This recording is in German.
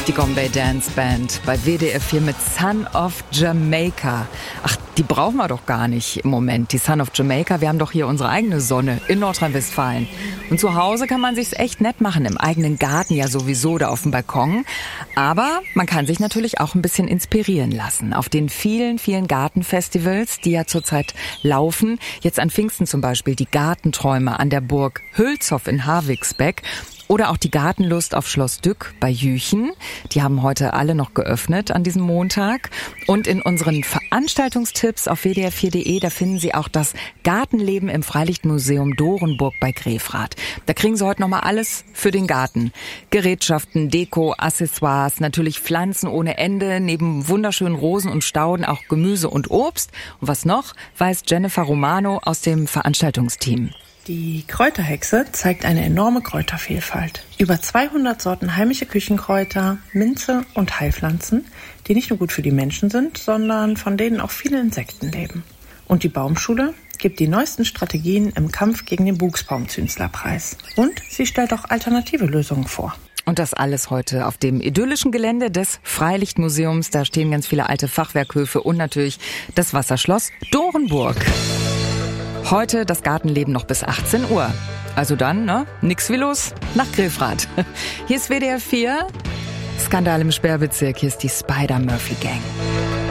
Die Gombey Dance Band bei WDR 4 mit Son of Jamaica. Ach, die brauchen wir doch gar nicht im Moment, die Son of Jamaica. Wir haben doch hier unsere eigene Sonne in Nordrhein-Westfalen. Und zu Hause kann man sich's echt nett machen, im eigenen Garten ja sowieso, da auf dem Balkon. Aber man kann sich natürlich auch ein bisschen inspirieren lassen. Auf den vielen, vielen Gartenfestivals, die ja zurzeit laufen. Jetzt an Pfingsten zum Beispiel die Gartenträume an der Burg Hülshoff in Havigsbeck. Oder auch die Gartenlust auf Schloss Dück bei Jüchen. Die haben heute alle noch geöffnet an diesem Montag. Und in unseren Veranstaltungstipps auf wdr4.de, da finden Sie auch das Gartenleben im Freilichtmuseum Dorenburg bei Grefrath. Da kriegen Sie heute nochmal alles für den Garten. Gerätschaften, Deko, Accessoires, natürlich Pflanzen ohne Ende, neben wunderschönen Rosen und Stauden auch Gemüse und Obst. Und was noch, weiß Jennifer Romano aus dem Veranstaltungsteam. Die Kräuterhexe zeigt eine enorme Kräutervielfalt. Über 200 Sorten heimische Küchenkräuter, Minze und Heilpflanzen, die nicht nur gut für die Menschen sind, sondern von denen auch viele Insekten leben. Und die Baumschule gibt die neuesten Strategien im Kampf gegen den Buchsbaumzünsler preis. Und sie stellt auch alternative Lösungen vor. Und das alles heute auf dem idyllischen Gelände des Freilichtmuseums. Da stehen ganz viele alte Fachwerkhöfe und natürlich das Wasserschloss Dorenburg. Heute das Gartenleben noch bis 18 Uhr. Also dann, nix wie los, nach Grefrath. Hier ist WDR 4. Skandal im Sperrbezirk, hier ist die Spider-Murphy Gang.